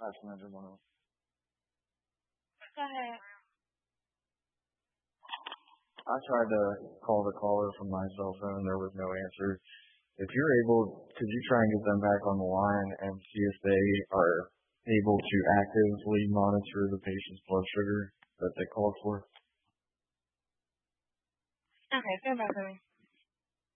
passenger one. Go ahead. I tried to call the caller from my cell phone. There was no answer. If you're able, could you try and get them back on the line and see if they are able to actively monitor the patient's blood sugar that they called for? Okay, stand by for me.